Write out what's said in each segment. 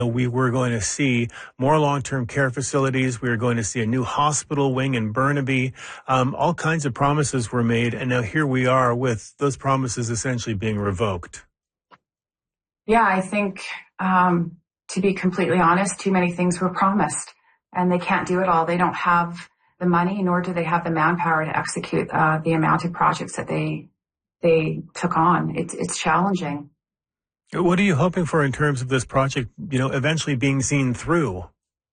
We were going to see more long-term care facilities. We were going to see a new hospital wing in Burnaby. All kinds of promises were made, and now here we are with those promises essentially being revoked. Yeah, I think, to be completely honest, too many things were promised, and they can't do it all. They don't have the money, nor do they have the manpower to execute the amount of projects that they took on. It's challenging. What are you hoping for in terms of this project, eventually being seen through?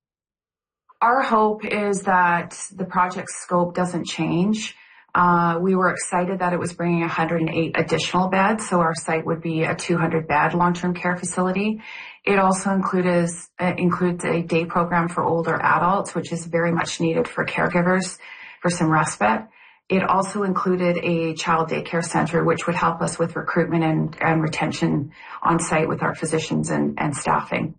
Our hope is that the project scope doesn't change. We were excited that it was bringing 108 additional beds, so our site would be a 200-bed long-term care facility. It also includes a day program for older adults, which is very much needed for caregivers for some respite. It also included a child daycare center, which would help us with recruitment and retention on site with our physicians and staffing.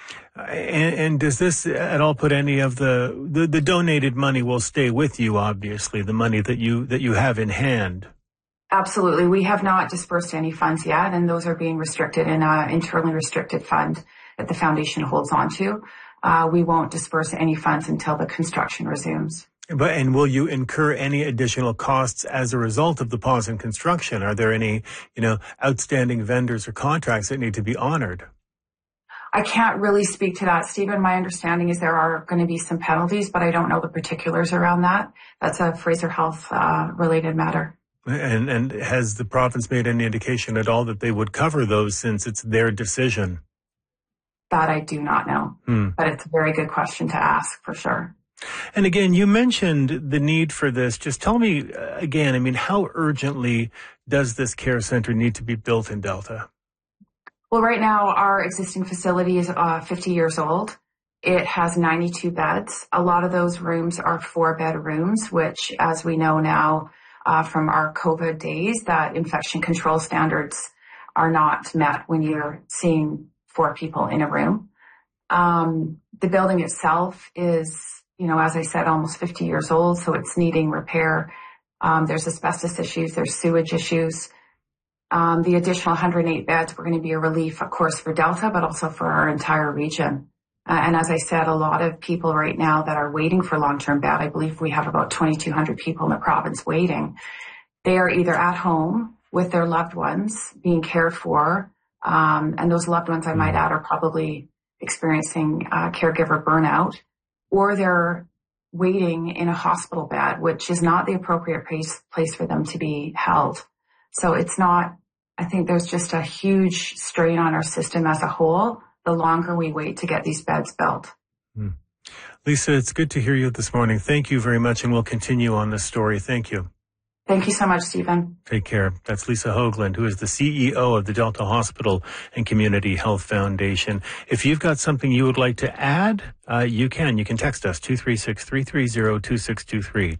And does this at all put any of the donated money will stay with you, obviously, the money that you have in hand? Absolutely. We have not dispersed any funds yet, and those are being restricted in an internally restricted fund that the foundation holds on to. We won't disperse any funds until the construction resumes. And will you incur any additional costs as a result of the pause in construction? Are there any, outstanding vendors or contracts that need to be honored? I can't really speak to that, Stephen. My understanding is there are going to be some penalties, but I don't know the particulars around that. That's a Fraser Health related matter. And has the province made any indication at all that they would cover those since it's their decision? That I do not know, but it's a very good question to ask for sure. And again, you mentioned the need for this. Just tell me again, how urgently does this care center need to be built in Delta? Well, right now, our existing facility is 50 years old. It has 92 beds. A lot of those rooms are 4-bed rooms, which, as we know now from our COVID days, that infection control standards are not met when you're seeing 4 people in a room. The building itself is, as I said, almost 50 years old, so it's needing repair. There's asbestos issues, there's sewage issues. The additional 108 beds were going to be a relief, of course, for Delta, but also for our entire region. And as I said, a lot of people right now that are waiting for long-term bed, I believe we have about 2,200 people in the province waiting. They are either at home with their loved ones being cared for, and those loved ones, I might add, are probably experiencing caregiver burnout, or they're waiting in a hospital bed, which is not the appropriate place for them to be held. So it's not, I think there's just a huge strain on our system as a whole the longer we wait to get these beds built. Lisa, it's good to hear you this morning. Thank you very much, and we'll continue on this story. Thank you. Thank you so much, Stephen. Take care. That's Lisa Hoagland, who is the CEO of the Delta Hospital and Community Health Foundation. If you've got something you would like to add, you can. You can text us, 236-330-2623.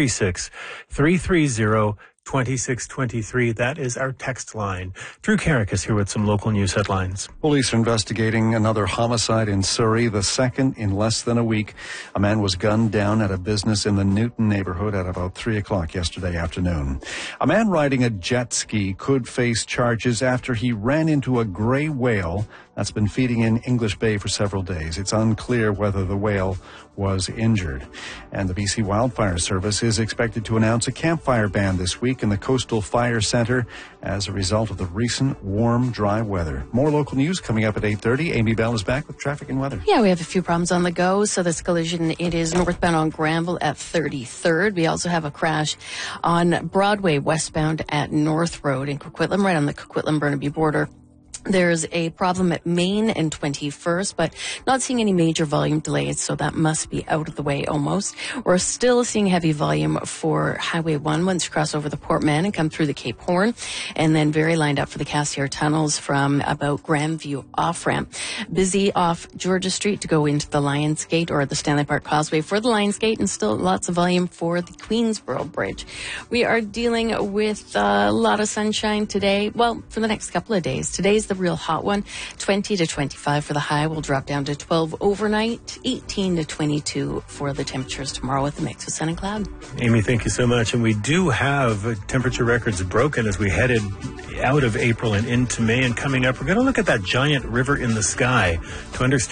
236-330-2623. That is our text line. Drew Carrick is here with some local news headlines. Police are investigating another homicide in Surrey, the second in less than a week. A man was gunned down at a business in the Newton neighborhood at about 3 o'clock yesterday afternoon. A man riding a jet ski could face charges after he ran into a gray whale that's been feeding in English Bay for several days. It's unclear whether the whale was injured. And the BC Wildfire Service is expected to announce a campfire ban this week in the Coastal Fire Centre as a result of the recent warm, dry weather. More local news coming up at 8:30. Amy Bell is back with traffic and weather. Yeah, we have a few problems on the go. So this collision, it is northbound on Granville at 33rd. We also have a crash on Broadway westbound at North Road in Coquitlam, right on the Coquitlam-Burnaby border. There's a problem at Main and 21st, but not seeing any major volume delays, so that must be out of the way almost. We're still seeing heavy volume for Highway 1 once you cross over the Port Mann and come through the Cape Horn, and then very lined up for the Cassiar tunnels from about Grandview off-ramp. Busy off Georgia Street to go into the Lions Gate or the Stanley Park Causeway for the Lions Gate, and still lots of volume for the Queensboro Bridge. We are dealing with a lot of sunshine today, well, for the next couple of days. Today's the the real hot one. 20 to 25 for the high. Will drop down to 12 overnight. 18 to 22 for the temperatures tomorrow with a mix of sun and cloud. Amy, thank you so much. And we do have temperature records broken as we headed out of April and into May. And coming up, we're going to look at that giant river in the sky to understand